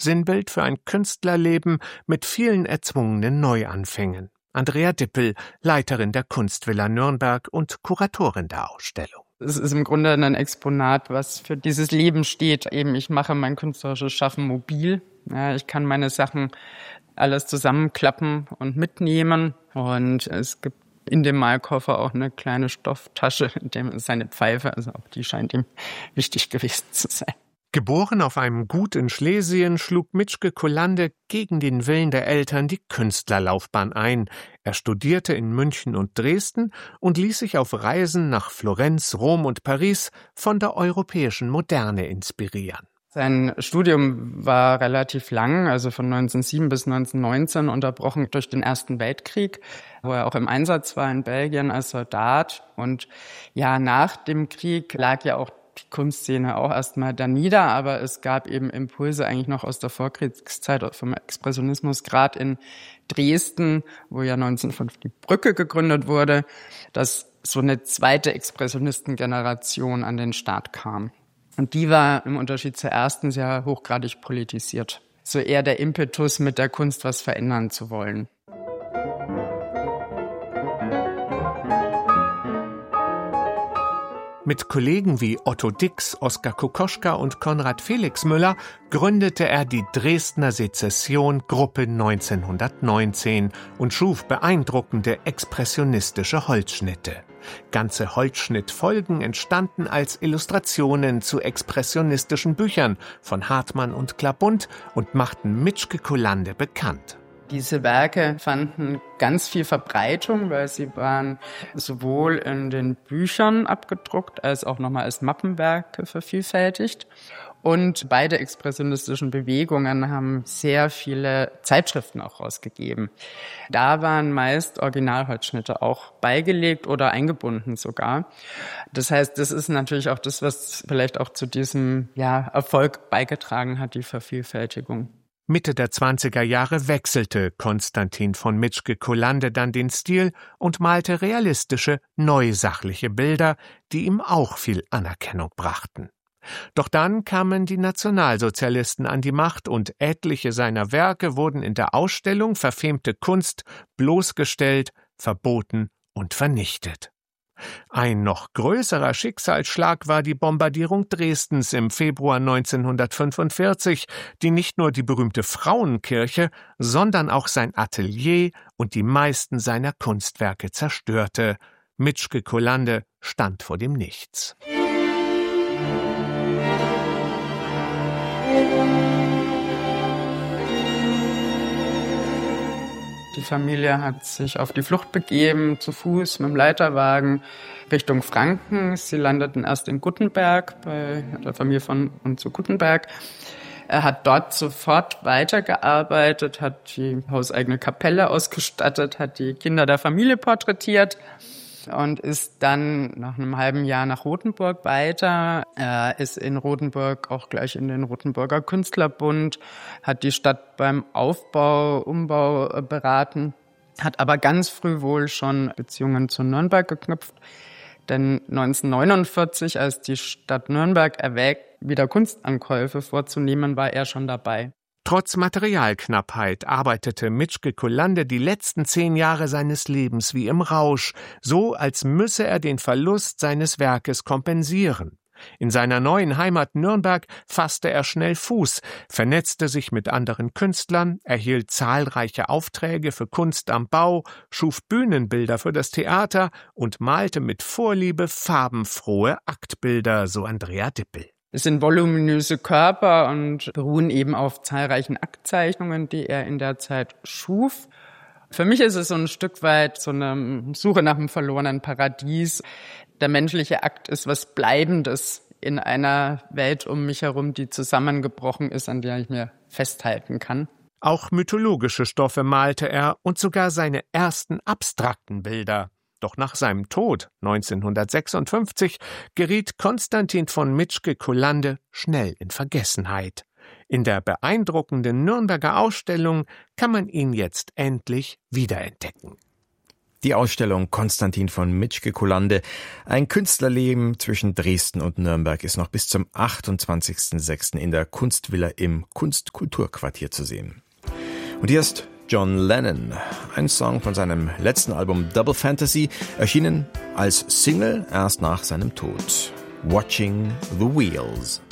Sinnbild für ein Künstlerleben mit vielen erzwungenen Neuanfängen. Andrea Dippel, Leiterin der Kunstvilla Nürnberg und Kuratorin der Ausstellung. Es ist im Grunde ein Exponat, was für dieses Leben steht. Eben, ich mache mein künstlerisches Schaffen mobil. Ja, ich kann meine Sachen alles zusammenklappen und mitnehmen. Und es gibt in dem Malkoffer auch eine kleine Stofftasche, in dem ist seine Pfeife. Also auch die scheint ihm wichtig gewesen zu sein. Geboren auf einem Gut in Schlesien, schlug Mitschke Kullander gegen den Willen der Eltern die Künstlerlaufbahn ein. Er studierte in München und Dresden und ließ sich auf Reisen nach Florenz, Rom und Paris von der europäischen Moderne inspirieren. Sein Studium war relativ lang, also von 1907 bis 1919, unterbrochen durch den Ersten Weltkrieg, wo er auch im Einsatz war in Belgien als Soldat. Und ja, nach dem Krieg lag ja auch die Kunstszene auch erstmal da nieder, aber es gab eben Impulse eigentlich noch aus der Vorkriegszeit vom Expressionismus, gerade in Dresden, wo ja 1905 die Brücke gegründet wurde, dass so eine zweite Expressionistengeneration an den Start kam. Und die war im Unterschied zur ersten sehr hochgradig politisiert. So eher der Impetus, mit der Kunst was verändern zu wollen. Mit Kollegen wie Otto Dix, Oskar Kokoschka und Konrad Felix Müller gründete er die Dresdner Sezession Gruppe 1919 und schuf beeindruckende expressionistische Holzschnitte. Ganze Holzschnittfolgen entstanden als Illustrationen zu expressionistischen Büchern von Hartmann und Klabund und machten Mitschke Kullander bekannt. Diese Werke fanden ganz viel Verbreitung, weil sie waren sowohl in den Büchern abgedruckt, als auch nochmal als Mappenwerke vervielfältigt. Und beide expressionistischen Bewegungen haben sehr viele Zeitschriften auch rausgegeben. Da waren meist Originalholzschnitte auch beigelegt oder eingebunden sogar. Das heißt, das ist natürlich auch das, was vielleicht auch zu diesem Erfolg beigetragen hat, die Vervielfältigung. Mitte der 20er Jahre wechselte Konstantin von Mitschke Kullander dann den Stil und malte realistische, neusachliche Bilder, die ihm auch viel Anerkennung brachten. Doch dann kamen die Nationalsozialisten an die Macht und etliche seiner Werke wurden in der Ausstellung Verfemte Kunst bloßgestellt, verboten und vernichtet. Ein noch größerer Schicksalsschlag war die Bombardierung Dresdens im Februar 1945, die nicht nur die berühmte Frauenkirche, sondern auch sein Atelier und die meisten seiner Kunstwerke zerstörte. Mitschke Kullander stand vor dem Nichts. Die Familie hat sich auf die Flucht begeben, zu Fuß, mit dem Leiterwagen, Richtung Franken. Sie landeten erst in Guttenberg, bei der Familie von und zu Guttenberg. Er hat dort sofort weitergearbeitet, hat die hauseigene Kapelle ausgestattet, hat die Kinder der Familie porträtiert und ist dann nach einem halben Jahr nach Rothenburg weiter. Er ist in Rothenburg auch gleich in den Rothenburger Künstlerbund, hat die Stadt beim Umbau beraten, hat aber ganz früh wohl schon Beziehungen zu Nürnberg geknüpft. Denn 1949, als die Stadt Nürnberg erwägt, wieder Kunstankäufe vorzunehmen, war er schon dabei. Trotz Materialknappheit arbeitete Mitschke Kullander die letzten 10 Jahre seines Lebens wie im Rausch, so als müsse er den Verlust seines Werkes kompensieren. In seiner neuen Heimat Nürnberg fasste er schnell Fuß, vernetzte sich mit anderen Künstlern, erhielt zahlreiche Aufträge für Kunst am Bau, schuf Bühnenbilder für das Theater und malte mit Vorliebe farbenfrohe Aktbilder, so Andrea Dippel. Es sind voluminöse Körper und beruhen eben auf zahlreichen Aktzeichnungen, die er in der Zeit schuf. Für mich ist es so ein Stück weit so eine Suche nach einem verlorenen Paradies. Der menschliche Akt ist was Bleibendes in einer Welt um mich herum, die zusammengebrochen ist, an der ich mir festhalten kann. Auch mythologische Stoffe malte er und sogar seine ersten abstrakten Bilder. Doch nach seinem Tod 1956 geriet Konstantin von Mitschke Kullander schnell in Vergessenheit. In der beeindruckenden Nürnberger Ausstellung kann man ihn jetzt endlich wiederentdecken. Die Ausstellung Konstantin von Mitschke-Kullande, ein Künstlerleben zwischen Dresden und Nürnberg, ist noch bis zum 28.06. in der Kunstvilla im Kunstkulturquartier zu sehen. Und hier ist John Lennon, ein Song von seinem letzten Album Double Fantasy, erschienen als Single erst nach seinem Tod. Watching the Wheels.